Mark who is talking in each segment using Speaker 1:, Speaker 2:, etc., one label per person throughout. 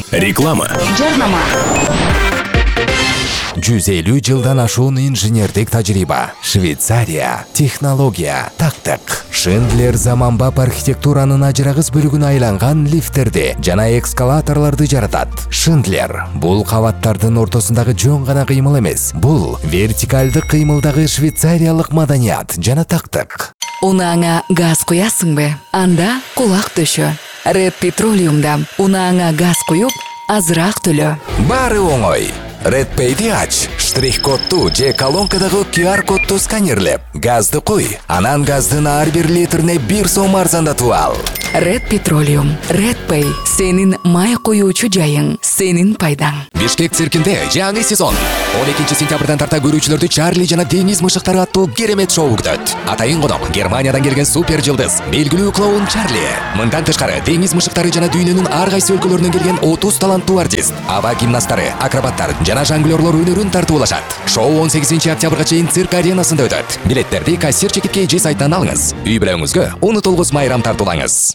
Speaker 1: Реклама.
Speaker 2: Жарнама.
Speaker 3: 150 жылдан ашуун инженердик тажрыйба. Швейцария. Технология. Тактык. Шиндлер заманбап архитектуранын ажырагыс бөлүгүнө айланган лифттерди жана эскалаторлорду жаратат. Шиндлер бул кабаттардын ортосундагы жөн гана кыймыл эмес. Бул вертикалдык кыймылдагы швейцариялык маданият жана тактык.
Speaker 2: Унааңа газ куясыңбы? Анда кулак төшө. Red Petroleum'да унааңа газ куюп, азыраак төлө.
Speaker 3: Баары оңой. Red Pay'ди ач, штрих-кодду же колонкадагы QR-кодду сканерлеп, газды куй, анан газдын ар бир литрине 1 сом арзандатып ал.
Speaker 2: Red Petroleum, Red Pay, сенин май куюучу жайың, сенин пайдаң.
Speaker 3: Бишкек циркинде жаңы сезон. 12 сентябрдан тарта көрүүчүлөрдү Чарли жана Дениз мышыктары аттуу керемет шоу күтөт. Атайын конок Германиядан келген супер жылдыз, белгилүү клоун Чарли. Мындан тышкары Дениз мышыктары жана дүйнөнүн ар кайсы өлкөлөрүнөн келген 30 таланттуу артист, аба гимнасттары, акробаттар жана жонглёрлор өнөрүн тартуулашат. Шоу 18 октябрга чейин цирк аренасында өтөт. Билеттерди кассир чекитке же сайттан алыңыз. Үй бүлөңүзгө унутулгус майрам тартуулаңыз.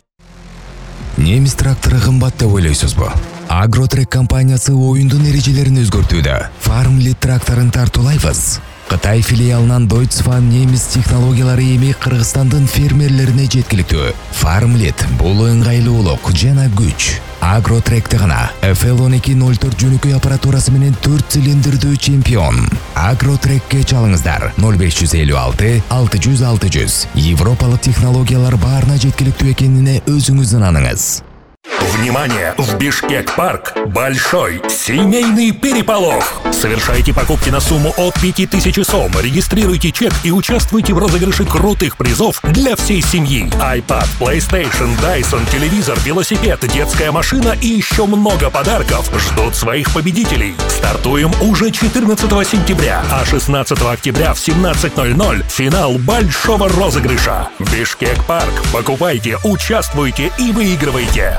Speaker 3: Немис трактору кымбат деп ойлойсузбу? Агротрек компаниясы оюндун эрежелерин өзгөртүүдө. Farmlit тракторун тартуулайбыз. Кытай филиалынан Deutsche немис технологиялары эми Кыргызстандын фермерлерине жеткиликтүү. Farmlit бул ыңгайлуулук жана күч. Агротректе гана FL1204 жөнөкөй аппаратурасы менен 4 цилиндрдүү чемпион. Агротрекке чалыңыздар 0556 600 600. Европалык технологиялар баарына жеткиликтүү экенине өзүңүз ынаныңыз.
Speaker 1: Внимание! В Бишкек-парк большой семейный переполох. Совершайте покупки на сумму от 5000 сом, регистрируйте чек и участвуйте в розыгрыше крутых призов для всей семьи. iPad, PlayStation, Dyson, телевизор, велосипед, детская машина и еще много подарков ждут своих победителей. Стартуем уже 14 сентября, а 16 октября в 17:00 финал большого розыгрыша. Бишкек-парк. Покупайте, участвуйте и выигрывайте.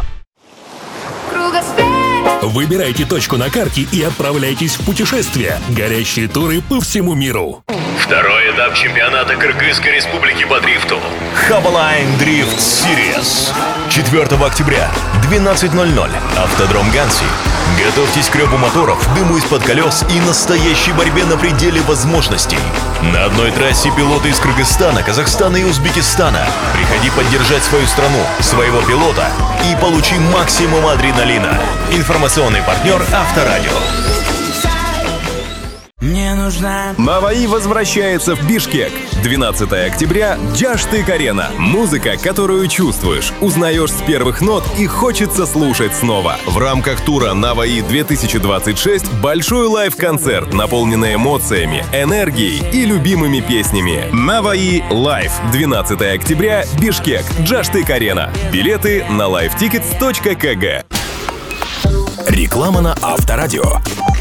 Speaker 1: Выбирайте точку на карте и отправляйтесь в путешествие. Горящие туры по всему миру.
Speaker 4: Второй этап чемпионата Кыргызской республики по дрифту. Хабалайн Дрифт Series. 4 октября, 12:00. Автодром Ганси. Готовьтесь к рёву моторов, дыму из-под колес и настоящей борьбе на пределе возможностей. На одной трассе пилоты из Кыргызстана, Казахстана и Узбекистана. Приходи поддержать свою страну, своего пилота и получи максимум адреналина. Информационный партнер Авторадио.
Speaker 5: Наваи возвращается в Бишкек. 12 октября Джаштык-арена. Музыка, которую чувствуешь, узнаешь с первых нот и хочется слушать снова. В рамках тура Наваи 2026 большой лайв-концерт, наполненный эмоциями, энергией и любимыми песнями. Наваи Лайв. 12 октября Бишкек. Джаштык-арена. Билеты на livetickets.kg.
Speaker 1: Реклама на Авторадио.